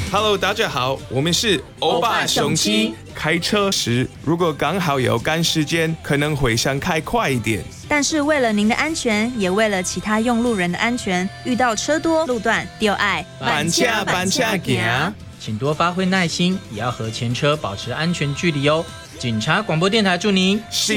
Hello， 大家好，我们是欧巴雄鸡。开车时如果刚好有赶时间，可能会想开快一点。 但是为了您的安全，也为了其他用路人的安全，遇到车多路段，就爱板车行。 请多发挥耐心，也要和前车保持安全距离哦。警察广播电台祝您幸